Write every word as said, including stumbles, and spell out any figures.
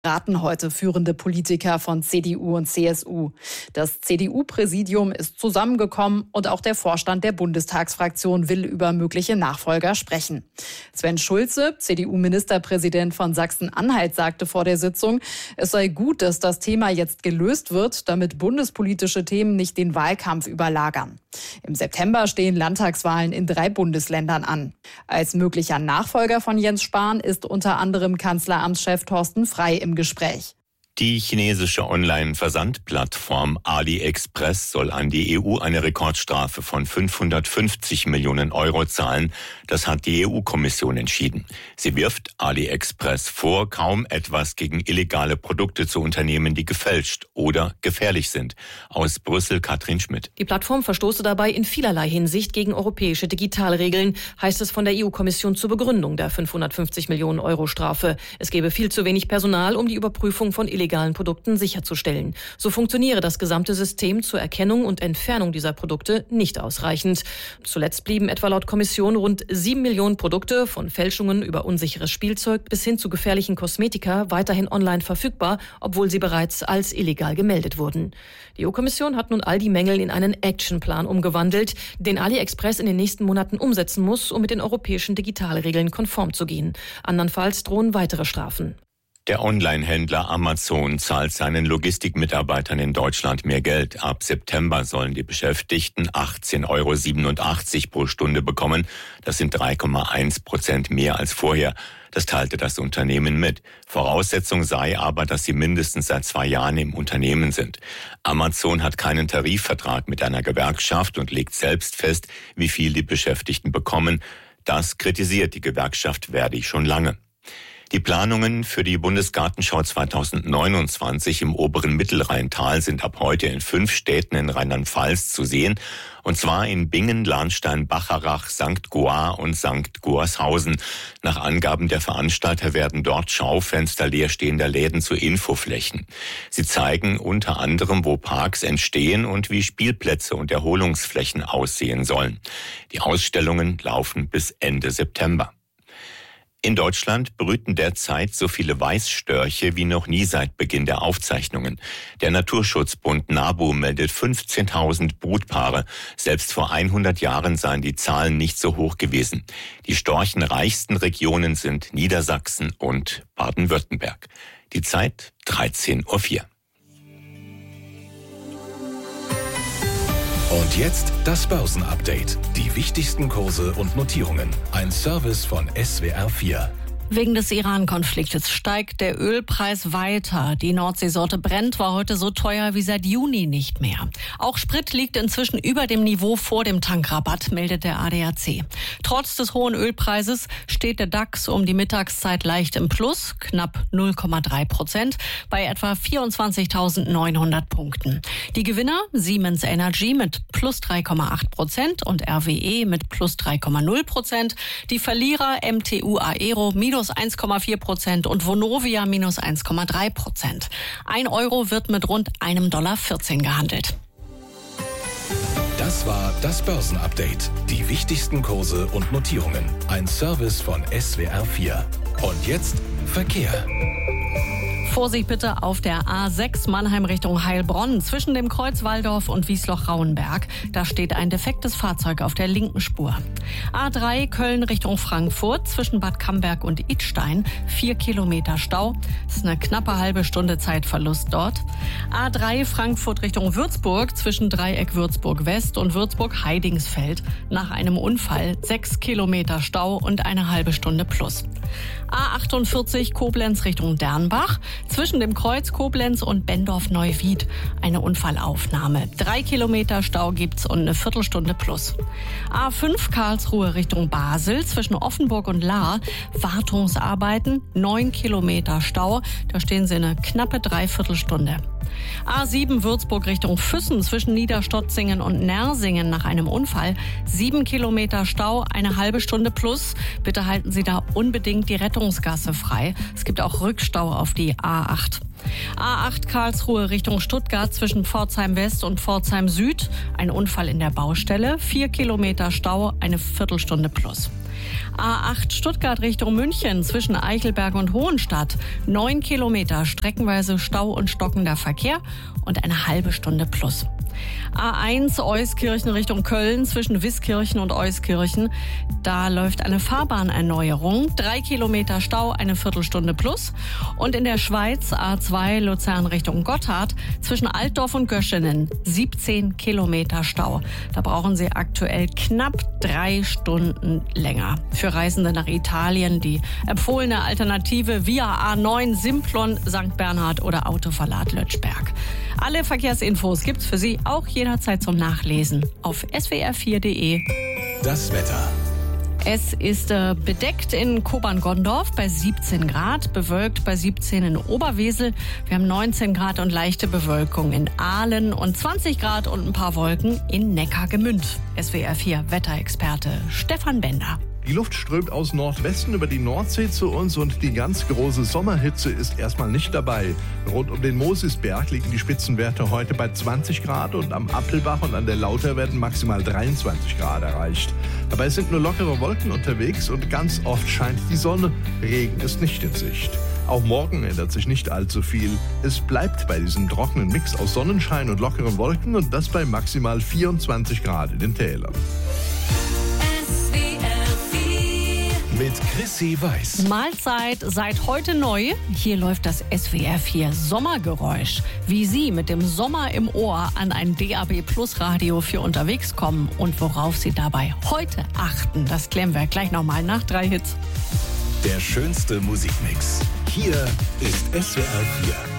Raten heute führende Politiker von C D U und C S U. Das C D U-Präsidium ist zusammengekommen und auch der Vorstand der Bundestagsfraktion will über mögliche Nachfolger sprechen. Sven Schulze, C D U-Ministerpräsident von Sachsen-Anhalt, sagte vor der Sitzung, es sei gut, dass das Thema jetzt gelöst wird, damit bundespolitische Themen nicht den Wahlkampf überlagern. Im September stehen Landtagswahlen in drei Bundesländern an. Als möglicher Nachfolger von Jens Spahn ist unter anderem Kanzleramtschef Thorsten Frey im Gespräch. Die chinesische Online-Versandplattform AliExpress soll an die E U eine Rekordstrafe von fünfhundertfünfzig Millionen Euro zahlen. Das hat die E U-Kommission entschieden. Sie wirft AliExpress vor, kaum etwas gegen illegale Produkte zu unternehmen, die gefälscht oder gefährlich sind. Aus Brüssel Katrin Schmidt. Die Plattform verstoße dabei in vielerlei Hinsicht gegen europäische Digitalregeln, heißt es von der E U-Kommission zur Begründung der fünfhundertfünfzig Millionen Euro Strafe. Es gebe viel zu wenig Personal, um die Überprüfung von illegalen Produkten sicherzustellen. So funktioniere das gesamte System zur Erkennung und Entfernung dieser Produkte nicht ausreichend. Zuletzt blieben etwa laut Kommission rund sieben Millionen Produkte, von Fälschungen über unsicheres Spielzeug bis hin zu gefährlichen Kosmetika, weiterhin online verfügbar, obwohl sie bereits als illegal gemeldet wurden. Die E U-Kommission hat nun all die Mängel in einen Actionplan umgewandelt, den AliExpress in den nächsten Monaten umsetzen muss, um mit den europäischen Digitalregeln konform zu gehen. Andernfalls drohen weitere Strafen. Der Online-Händler Amazon zahlt seinen Logistikmitarbeitern in Deutschland mehr Geld. Ab September sollen die Beschäftigten achtzehn Euro siebenundachtzig pro Stunde bekommen. Das sind drei Komma eins Prozent mehr als vorher. Das teilte das Unternehmen mit. Voraussetzung sei aber, dass sie mindestens seit zwei Jahren im Unternehmen sind. Amazon hat keinen Tarifvertrag mit einer Gewerkschaft und legt selbst fest, wie viel die Beschäftigten bekommen. Das kritisiert die Gewerkschaft Verdi schon lange. Die Planungen für die Bundesgartenschau zweitausendneunundzwanzig im oberen Mittelrheintal sind ab heute in fünf Städten in Rheinland-Pfalz zu sehen. Und zwar in Bingen, Lahnstein, Bacharach, Sankt Goar und Sankt Goarshausen. Nach Angaben der Veranstalter werden dort Schaufenster leerstehender Läden zu Infoflächen. Sie zeigen unter anderem, wo Parks entstehen und wie Spielplätze und Erholungsflächen aussehen sollen. Die Ausstellungen laufen bis Ende September. In Deutschland brüten derzeit so viele Weißstörche wie noch nie seit Beginn der Aufzeichnungen. Der Naturschutzbund NABU meldet fünfzehntausend Brutpaare. Selbst vor hundert Jahren seien die Zahlen nicht so hoch gewesen. Die storchenreichsten Regionen sind Niedersachsen und Baden-Württemberg. Die Zeit dreizehn Uhr vier. Und jetzt das Börsenupdate. Die wichtigsten Kurse und Notierungen. Ein Service von S W R vier. Wegen des Iran-Konfliktes steigt der Ölpreis weiter. Die Nordseesorte Brent war heute so teuer wie seit Juni nicht mehr. Auch Sprit liegt inzwischen über dem Niveau vor dem Tankrabatt, meldet der A D A C. Trotz des hohen Ölpreises steht der DAX um die Mittagszeit leicht im Plus, knapp null Komma drei Prozent, bei etwa vierundzwanzigtausendneunhundert Punkten. Die Gewinner Siemens Energy mit plus drei Komma acht Prozent und R W E mit plus drei Komma null Prozent. Die Verlierer M T U Aero minus eins Komma vier Prozent und Vonovia minus eins Komma drei Prozent. Ein Euro wird mit rund einem Dollar vierzehn gehandelt. Das war das Börsenupdate. Die wichtigsten Kurse und Notierungen. Ein Service von S W R vier. Und jetzt Verkehr. Vorsicht bitte auf der A sechs Mannheim Richtung Heilbronn zwischen dem Kreuz Walldorf und Wiesloch-Rauenberg. Da steht ein defektes Fahrzeug auf der linken Spur. A drei Köln Richtung Frankfurt zwischen Bad Camberg und Idstein. Vier Kilometer Stau. Das ist eine knappe halbe Stunde Zeitverlust dort. A drei Frankfurt Richtung Würzburg zwischen Dreieck Würzburg West und Würzburg Heidingsfeld. Nach einem Unfall sechs Kilometer Stau und eine halbe Stunde plus. A achtundvierzig Koblenz Richtung Dernbach. Zwischen dem Kreuz Koblenz und Bendorf-Neuwied eine Unfallaufnahme. Drei Kilometer Stau gibt's und eine Viertelstunde plus. A fünf Karlsruhe Richtung Basel zwischen Offenburg und Lahr. Wartungsarbeiten, neun Kilometer Stau. Da stehen sie eine knappe Dreiviertelstunde. A sieben Würzburg Richtung Füssen zwischen Niederstotzingen und Nersingen nach einem Unfall. Sieben Kilometer Stau, eine halbe Stunde plus. Bitte halten Sie da unbedingt die Rettungsgasse frei. Es gibt auch Rückstau auf die A acht. A acht Karlsruhe Richtung Stuttgart zwischen Pforzheim West und Pforzheim Süd. Ein Unfall in der Baustelle. Vier Kilometer Stau, eine Viertelstunde plus. A acht Stuttgart Richtung München zwischen Eichelberg und Hohenstadt. Neun Kilometer, streckenweise Stau und stockender Verkehr und eine halbe Stunde plus. A eins Euskirchen Richtung Köln zwischen Wiskirchen und Euskirchen. Da läuft eine Fahrbahnerneuerung. Drei Kilometer Stau, eine Viertelstunde plus. Und in der Schweiz A zwei Luzern Richtung Gotthard zwischen Altdorf und Göschenen. siebzehn Kilometer Stau. Da brauchen Sie aktuell knapp drei Stunden länger. Für Reisende nach Italien die empfohlene Alternative via A neun Simplon Sankt Bernhard oder Autoverlad Lötschberg. Alle Verkehrsinfos gibt's für Sie auch jederzeit zum Nachlesen auf s w r vier punkt d e. Das Wetter. Es ist äh, bedeckt in Kobern-Gondorf bei siebzehn Grad, bewölkt bei siebzehn in Oberwesel. Wir haben neunzehn Grad und leichte Bewölkung in Aalen und zwanzig Grad und ein paar Wolken in Neckargemünd. S W R vier Wetterexperte Stefan Bender. Die Luft strömt aus Nordwesten über die Nordsee zu uns und die ganz große Sommerhitze ist erstmal nicht dabei. Rund um den Mosisberg liegen die Spitzenwerte heute bei zwanzig Grad und am Appelbach und an der Lauter werden maximal dreiundzwanzig Grad erreicht. Dabei sind nur lockere Wolken unterwegs und ganz oft scheint die Sonne. Regen ist nicht in Sicht. Auch morgen ändert sich nicht allzu viel. Es bleibt bei diesem trockenen Mix aus Sonnenschein und lockeren Wolken und das bei maximal vierundzwanzig Grad in den Tälern. Mit Chrissy Weiß. Mahlzeit seit heute neu. Hier läuft das S W R vier Sommergeräusch. Wie Sie mit dem Sommer im Ohr an ein D A B Plus Radio für unterwegs kommen und worauf Sie dabei heute achten, das klären wir gleich nochmal nach drei Hits. Der schönste Musikmix. Hier ist S W R vier.